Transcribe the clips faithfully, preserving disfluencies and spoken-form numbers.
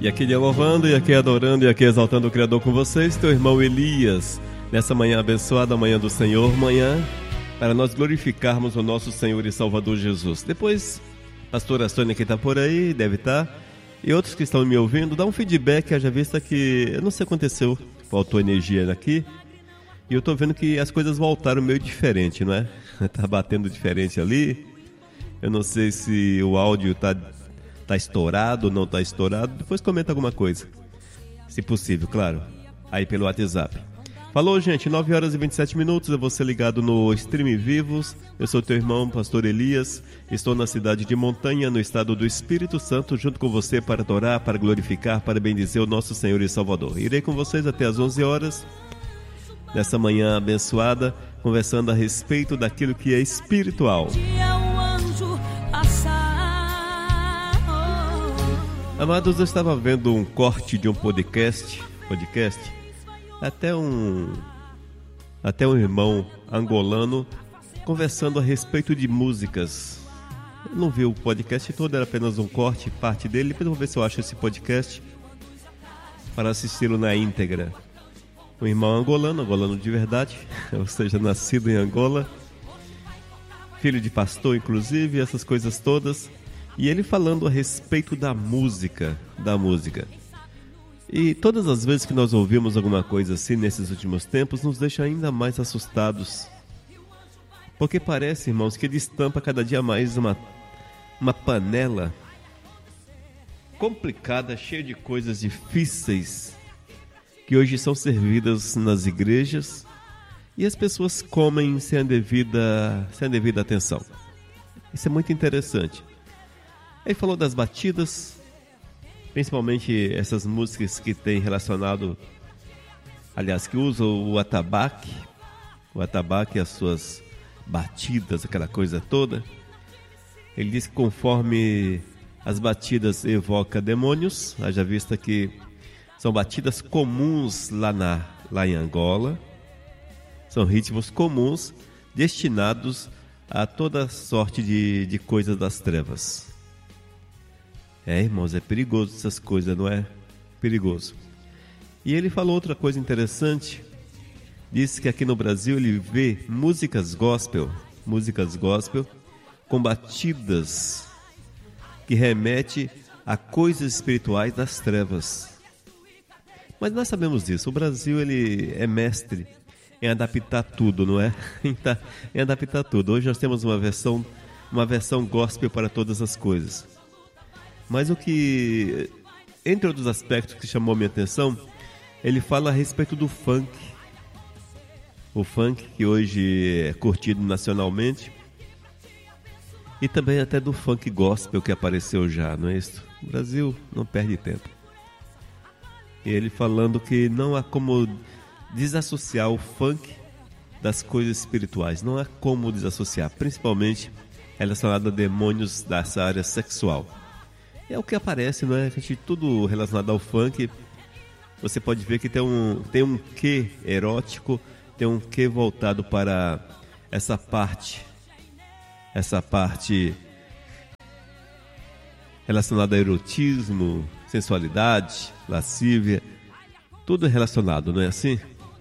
E aqui louvando, e aqui adorando, e aqui exaltando o Criador com vocês, teu irmão Elias, nessa manhã abençoada, manhã do Senhor, manhã para nós glorificarmos o nosso Senhor e Salvador Jesus. Depois, a pastora Sônia que está por aí, deve estar, e outros que estão me ouvindo, dá um feedback, haja vista que, eu não sei o que aconteceu, faltou energia aqui, e eu estou vendo que as coisas voltaram meio diferente, não é? Está batendo diferente ali, eu não sei se o áudio está... Está estourado ou não está estourado? Depois comenta alguma coisa, se possível, claro, aí pelo WhatsApp. Falou, gente, nove horas e vinte e sete minutos, é você ligado no Stream Vivos. Eu sou teu irmão, pastor Elias. Estou na cidade de Montanha, no estado do Espírito Santo, junto com você para adorar, para glorificar, para bendizer o nosso Senhor e Salvador. Irei com vocês até às onze horas, nessa manhã abençoada, conversando a respeito daquilo que é espiritual. Amados, eu estava vendo um corte de um podcast, podcast, até um, até um irmão angolano conversando a respeito de músicas. Eu não vi o podcast todo, era apenas um corte, parte dele. Depois eu vou ver se eu acho esse podcast para assisti-lo na íntegra. Um irmão angolano, angolano de verdade, ou seja, nascido em Angola, filho de pastor inclusive, essas coisas todas. E ele falando a respeito da música, da música. E todas as vezes que nós ouvimos alguma coisa assim nesses últimos tempos, nos deixa ainda mais assustados. Porque parece, irmãos, que destampa cada dia mais uma, uma panela complicada, cheia de coisas difíceis, que hoje são servidas nas igrejas, e as pessoas comem sem a devida, sem a devida atenção. Isso é muito interessante. Ele falou das batidas, principalmente essas músicas que tem relacionado, aliás, que usam o atabaque, o atabaque e as suas batidas, aquela coisa toda. Ele diz que conforme as batidas evocam demônios, haja vista que são batidas comuns lá, na, lá em Angola, são ritmos comuns destinados a toda sorte de, de coisas das trevas. É, irmãos, é perigoso essas coisas, não é? Perigoso. E ele falou outra coisa interessante. Disse que aqui no Brasil ele vê músicas gospel, músicas gospel com batidas que remete a coisas espirituais das trevas. Mas nós sabemos disso. O Brasil ele é mestre em adaptar tudo, não é? Em adaptar tudo. Hoje nós temos uma versão, uma versão gospel para todas as coisas. Mas o que, entre outros aspectos que chamou a minha atenção, ele fala a respeito do funk. O funk que hoje é curtido nacionalmente. E também até do funk gospel que apareceu já, não é isso? O Brasil não perde tempo. E ele falando que não há como desassociar o funk das coisas espirituais. Não há como desassociar, principalmente relacionado a demônios dessa área sexual. É o que aparece, não é? A gente, tudo relacionado ao funk, você pode ver que tem um, tem um quê erótico, tem um quê voltado para essa parte, essa parte relacionada a erotismo, sensualidade, lascívia, tudo relacionado, não é assim?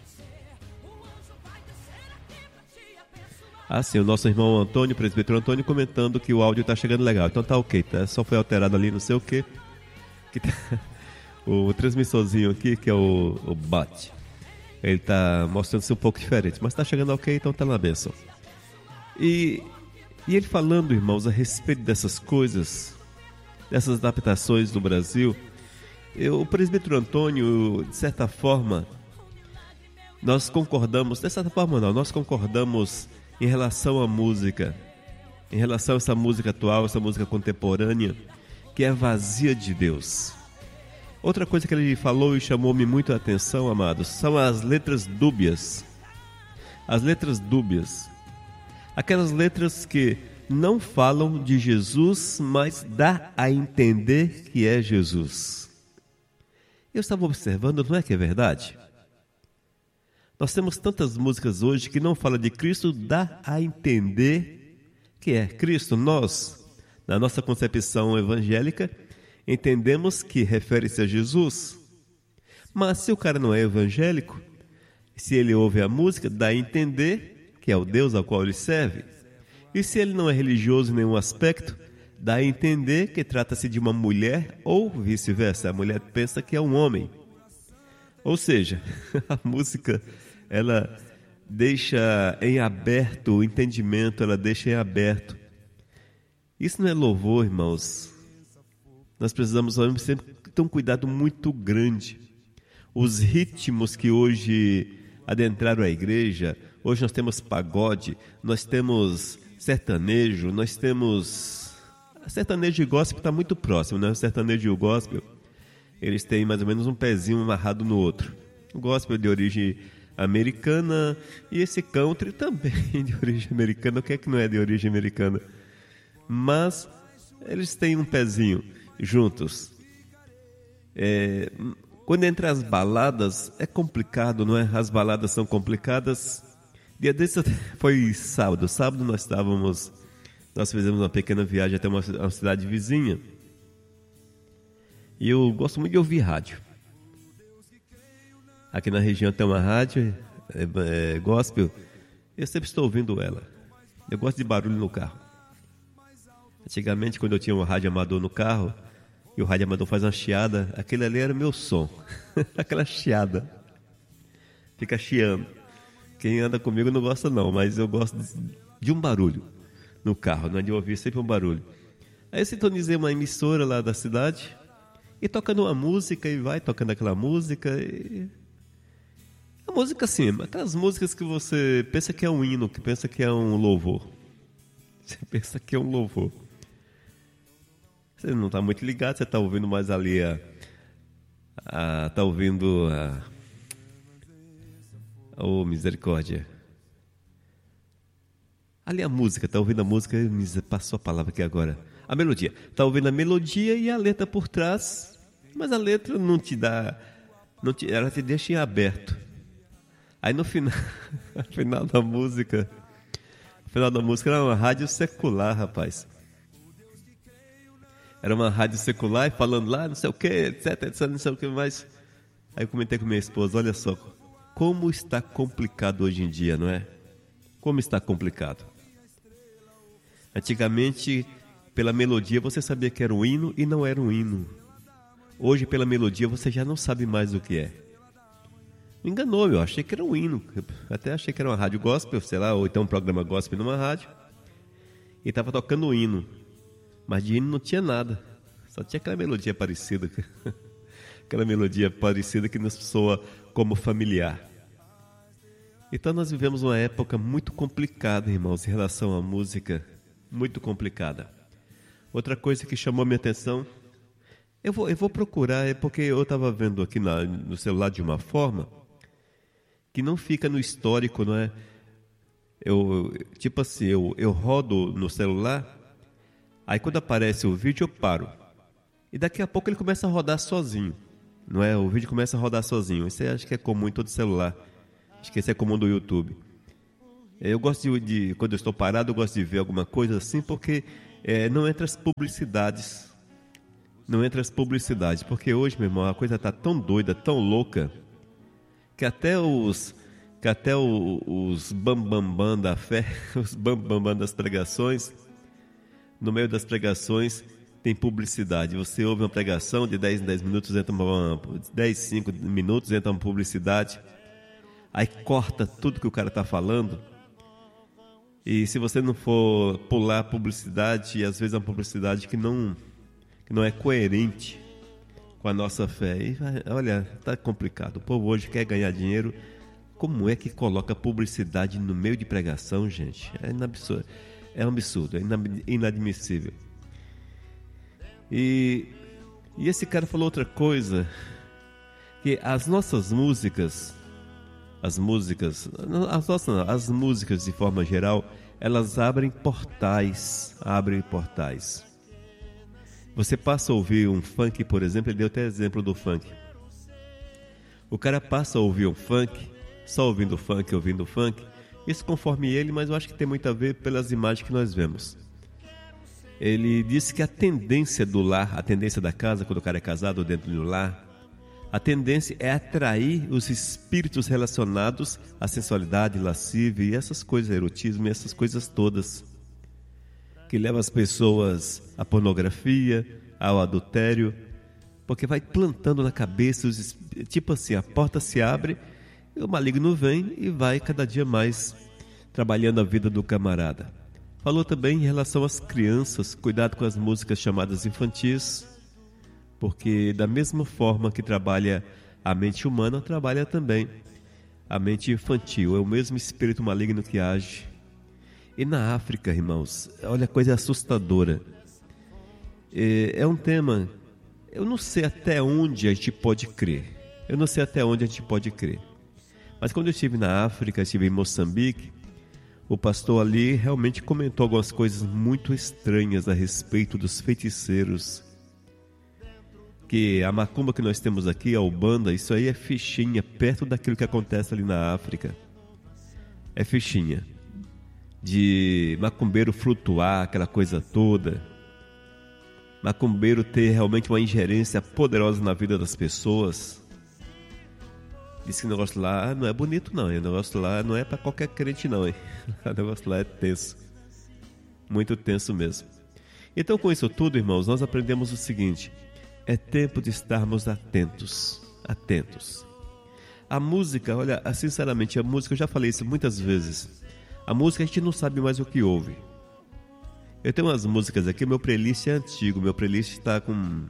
Ah, sim, o nosso irmão Antônio, presbítero Antônio, comentando que o áudio está chegando legal. Então tá ok, tá? Só foi alterado ali, não sei o quê. Que tá... O transmissorzinho aqui, que é o, o bot, ele está mostrando-se um pouco diferente, mas está chegando ok, então tá na bênção. E, e ele falando, irmãos, a respeito dessas coisas, dessas adaptações do Brasil, eu, o presbítero Antônio, de certa forma, nós concordamos, de certa forma não, nós concordamos em relação à música, em relação a essa música atual, essa música contemporânea, que é vazia de Deus. Outra coisa que ele falou e chamou-me muito a atenção, amados, são as letras dúbias. As letras dúbias. Aquelas letras que não falam de Jesus, mas dá a entender que é Jesus. Eu estava observando, não é que é verdade? Nós temos tantas músicas hoje que não falam de Cristo, dá a entender que é Cristo. Nós, na nossa concepção evangélica, entendemos que refere-se a Jesus. Mas se o cara não é evangélico, se ele ouve a música, dá a entender que é o Deus ao qual ele serve. E se ele não é religioso em nenhum aspecto, dá a entender que trata-se de uma mulher ou vice-versa. A mulher pensa que é um homem. Ou seja, a música, ela deixa em aberto o entendimento, ela deixa em aberto. Isso não é louvor, irmãos. Nós precisamos sempre ter um cuidado muito grande. Os ritmos que hoje adentraram a igreja, hoje nós temos pagode, nós temos sertanejo, nós temos... Sertanejo e gospel está muito próximo, né? O sertanejo e o gospel, eles têm mais ou menos um pezinho amarrado no outro. O gospel é de origem americana e esse country também de origem americana. O que é que não é de origem americana? Mas eles têm um pezinho juntos. É, quando entra as baladas, é complicado, não é? As baladas são complicadas. Dia desse foi sábado. Sábado nós estávamos... Nós fizemos uma pequena viagem até uma, uma cidade vizinha. E eu gosto muito de ouvir rádio. Aqui na região tem uma rádio é, é, gospel. Eu sempre estou ouvindo ela. Eu gosto de barulho no carro. Antigamente, quando eu tinha um rádio amador no carro, e o rádio amador faz uma chiada, aquele ali era o meu som. Aquela chiada. Fica chiando. Quem anda comigo não gosta não, mas eu gosto de, de um barulho no carro, não é de ouvir sempre um barulho. Aí eu sintonizei uma emissora lá da cidade e tocando uma música e vai tocando aquela música e... a música assim, aquelas músicas que você pensa que é um hino, que pensa que é um louvor. Você pensa que é um louvor. Você não está muito ligado, você está ouvindo mais ali a... está ouvindo a... oh, misericórdia. Ali a música, está ouvindo a música, passou a palavra aqui agora. A melodia. Está ouvindo a melodia e a letra por trás, mas a letra não te dá, não te, ela te deixa em aberto. Aí no final, no final da música, no final da música era uma rádio secular, rapaz. Era uma rádio secular falando lá, não sei o que, etc, etc, não sei o que mais. Aí eu comentei com minha esposa, olha só, como está complicado hoje em dia, não é? Como está complicado. Antigamente, pela melodia, você sabia que era um hino e não era um hino. Hoje, pela melodia, você já não sabe mais o que é. Me enganou, eu achei que era um hino. Eu até achei que era uma rádio gospel, sei lá, ou então um programa gospel numa rádio. E estava tocando um hino. Mas de hino não tinha nada. Só tinha aquela melodia parecida. Aquela melodia parecida que nos soa como familiar. Então nós vivemos uma época muito complicada, irmãos, em relação à música. Muito complicada. Outra coisa que chamou minha atenção, eu vou, eu vou procurar, é porque eu estava vendo aqui na, no celular de uma forma que não fica no histórico, não é? Eu, tipo assim, eu, eu rodo no celular, aí quando aparece o vídeo eu paro. E daqui a pouco ele começa a rodar sozinho, não é? O vídeo começa a rodar sozinho. Isso eu acho que é comum em todo celular. Acho que esse é comum do YouTube. Eu gosto de, de, quando eu estou parado, eu gosto de ver alguma coisa assim, porque é, não entra as publicidades. Não entra as publicidades, porque hoje, meu irmão, a coisa está tão doida, tão louca, que até os, que até o, os bambambam da fé, os bambambam das pregações, no meio das pregações tem publicidade. Você ouve uma pregação de dez em dez minutos, entra uma, dez, cinco minutos, entra uma publicidade. Aí corta tudo que o cara está falando. E se você não for pular a publicidade, às vezes é uma publicidade que não, que não é coerente com a nossa fé. E vai, olha, está complicado. O povo hoje quer ganhar dinheiro. Como é que coloca publicidade no meio de pregação, gente? É inabsurdo, é um absurdo, é inadmissível. E, e esse cara falou outra coisa, que as nossas músicas... As músicas, as, nossas, as músicas de forma geral, elas abrem portais, abrem portais. Você passa a ouvir um funk, por exemplo, ele deu até exemplo do funk. O cara passa a ouvir um funk, só ouvindo funk, ouvindo funk, isso conforme ele, mas eu acho que tem muito a ver pelas imagens que nós vemos. Ele disse que a tendência do lar, a tendência da casa, quando o cara é casado dentro do lar, a tendência é atrair os espíritos relacionados à sensualidade, lascívia e essas coisas, erotismo e essas coisas todas, que levam as pessoas à pornografia, ao adultério, porque vai plantando na cabeça, os, tipo assim, a porta se abre, e o maligno vem e vai cada dia mais trabalhando a vida do camarada. Falou também em relação às crianças, cuidado com as músicas chamadas infantis, porque da mesma forma que trabalha a mente humana, trabalha também a mente infantil, é o mesmo espírito maligno que age. E na África, irmãos, olha a coisa assustadora, é, é um tema, eu não sei até onde a gente pode crer, eu não sei até onde a gente pode crer, mas quando eu estive na África, estive em Moçambique, o pastor ali realmente comentou algumas coisas muito estranhas a respeito dos feiticeiros. Que a macumba que nós temos aqui, a Umbanda, isso aí é fichinha, perto daquilo que acontece ali na África. É fichinha. De macumbeiro flutuar, aquela coisa toda. Macumbeiro ter realmente uma ingerência poderosa na vida das pessoas. Diz que o negócio lá não é bonito não, hein? O negócio lá não é para qualquer crente não, hein? O negócio lá é tenso, muito tenso mesmo. Então com isso tudo, irmãos, nós aprendemos o seguinte, é tempo de estarmos atentos, atentos. A música, olha, sinceramente, a música, eu já falei isso muitas vezes, a música a gente não sabe mais o que ouve. Eu tenho umas músicas aqui, meu playlist é antigo, meu playlist está com...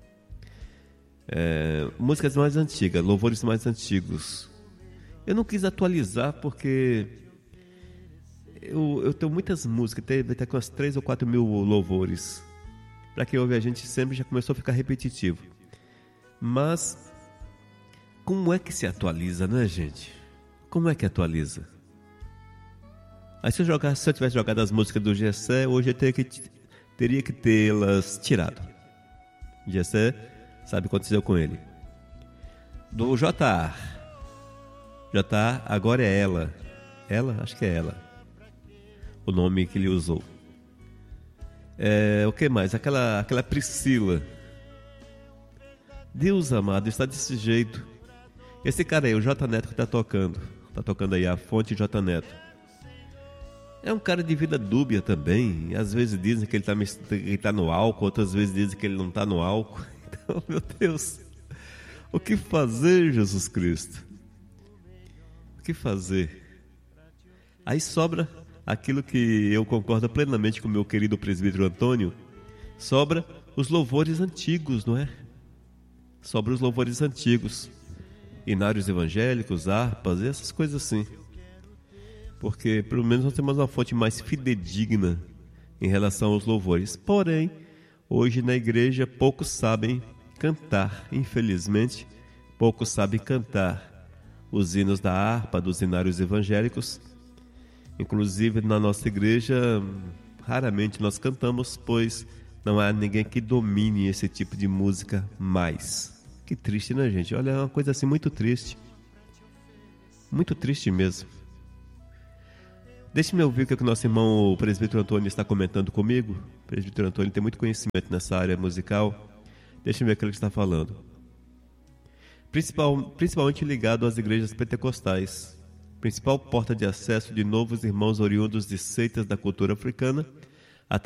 É, músicas mais antigas, louvores mais antigos. Eu não quis atualizar porque eu, eu tenho muitas músicas, deve estar com umas três ou quatro mil louvores. Para quem ouve a gente sempre já começou a ficar repetitivo. Mas como é que se atualiza, né, gente? Como é que atualiza? Aí se eu, jogar, se eu tivesse jogado as músicas do Gessé, hoje eu teria que, teria que tê-las tirado. Gessé, sabe o que aconteceu com ele? Do J A. J A agora é ela. Ela? Acho que é ela. O nome que ele usou. É, o que mais? Aquela, aquela Priscila. Deus amado, está desse jeito. Esse cara aí, o J Neto que está tocando. Está tocando aí a fonte J Neto. É um cara de vida dúbia também. Às vezes dizem que ele está tá no álcool, outras vezes dizem que ele não está no álcool. Então, meu Deus, o que fazer, Jesus Cristo? O que fazer? Aí sobra aquilo que eu concordo plenamente com o meu querido presbítero Antônio, sobra os louvores antigos, não é? Sobra os louvores antigos, hinários evangélicos, harpas, essas coisas assim. Porque pelo menos nós temos uma fonte mais fidedigna em relação aos louvores. Porém, hoje na igreja poucos sabem cantar, infelizmente, poucos sabem cantar os hinos da harpa, dos hinários evangélicos. Inclusive na nossa igreja, raramente nós cantamos, pois não há ninguém que domine esse tipo de música mais. Que triste, né, gente? Olha, é uma coisa assim muito triste. Muito triste mesmo. Deixe-me ouvir o que o nosso irmão, o presbítero Antônio, está comentando comigo. O presbítero Antônio tem muito conhecimento nessa área musical. Deixe-me ver o que ele está falando. Principal, principalmente ligado às igrejas pentecostais. Principal porta de acesso de novos irmãos oriundos de seitas da cultura africana